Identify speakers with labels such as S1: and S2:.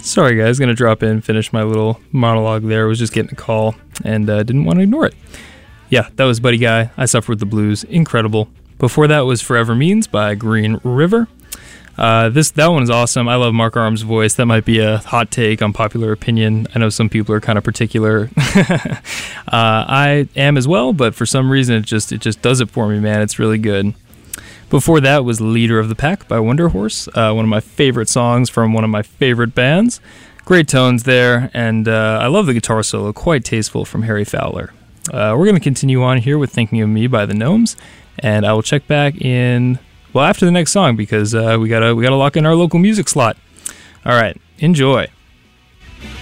S1: Sorry guys, gonna drop in, finish my little monologue there. I was just getting a call and didn't want to ignore it. Yeah, that was Buddy Guy, I Suffer with the Blues, incredible. Before that was Forever Means by Green River. That one is awesome. I love Mark Arm's voice. That might be a hot take on popular opinion. I know some people are kind of particular. I am as well, but for some reason it just does it for me, man. It's really good. Before that was Leader of the Pack by Wonder Horse, one of my favorite songs from one of my favorite bands. Great tones there, and I love the guitar solo, quite tasteful from Harry Fowler. We're going to continue on here with Thinking of Me by the Gnomes, and I will check back in, well, after the next song, because we gotta lock in our local music slot. All right, enjoy.